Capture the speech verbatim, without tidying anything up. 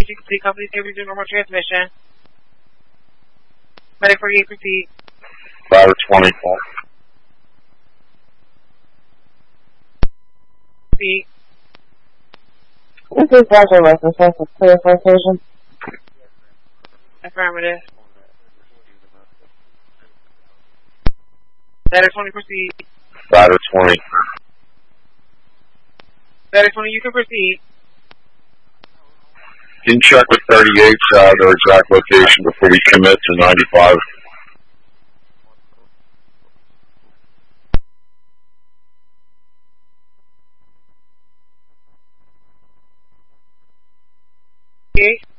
Mission Complete, company safety to normal transmission. Medic forty-eight, proceed. Ladder twenty. Proceed. This is Roger with the census clear for occasion. Affirmative. Ladder twenty, proceed. Ladder twenty. Ladder twenty, you can proceed. Can you check with thirty-eight, uh, their exact location before we commit to ninety-five? Okay.